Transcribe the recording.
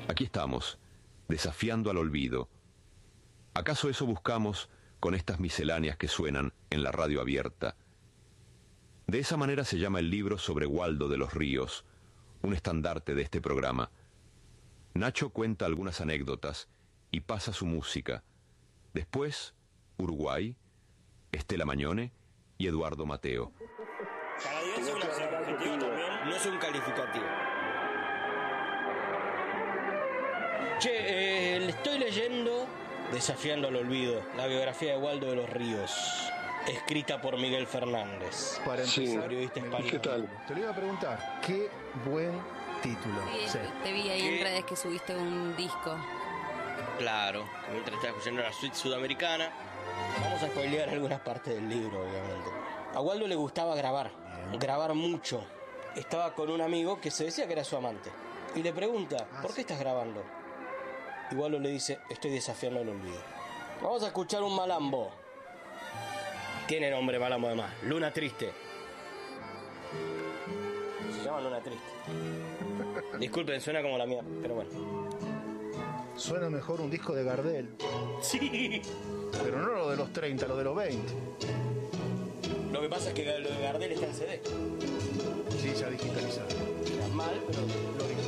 Aquí estamos, desafiando al olvido. ¿Acaso eso buscamos con estas misceláneas que suenan en la radio abierta? De esa manera se llama el libro sobre Waldo de los Ríos, un estandarte de este programa. Nacho cuenta algunas anécdotas y pasa su música. Después, Uruguay, Estela Mañone y Eduardo Mateo. Canadiense es un adjetivo también, no es un calificativo. Che, le estoy leyendo Desafiando al olvido, la biografía de Waldo de los Ríos, escrita por Miguel Fernández, periodista español. ¿Qué tal? Te lo iba a preguntar, qué buen título. Sí, te vi ahí en redes que subiste un disco. Claro, mientras estás escuchando la suite sudamericana. Vamos a spoilear algunas partes del libro, obviamente. A Waldo le gustaba grabar mucho. Estaba con un amigo que se decía que era su amante. Y le pregunta, ¿por qué estás grabando? Y Waldo le dice, estoy desafiando al olvido. Vamos a escuchar un malambo. Tiene nombre malambo además, Luna Triste. Se llama Luna Triste. Disculpen, suena como la mía, pero bueno. Suena mejor un disco de Gardel. Sí. Pero no lo de los 30, lo de los 20. Lo que pasa es que lo de Gardel está en CD. Sí, ya digitalizado. Mal, pero lo original.